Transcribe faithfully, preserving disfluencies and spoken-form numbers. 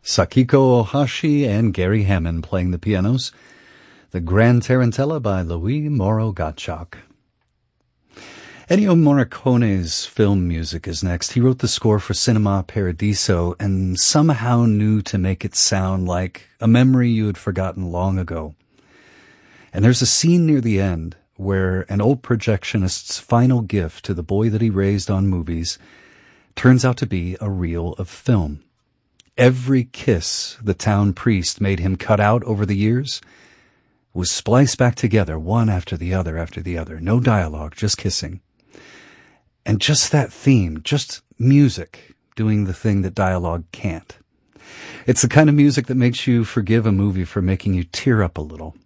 Sakiko Ohashi and Gary Hammond playing the pianos. The Grand Tarantella by Louis Moro Gottschalk. Ennio Morricone's film music is next. He wrote the score for Cinema Paradiso and somehow knew to make it sound like a memory you had forgotten long ago. And there's a scene near the end where an old projectionist's final gift to the boy that he raised on movies turns out to be a reel of film. Every kiss the town priest made him cut out over the years was spliced back together, one after the other after the other. No dialogue, just kissing. And just that theme, just music doing the thing that dialogue can't. It's the kind of music that makes you forgive a movie for making you tear up a little.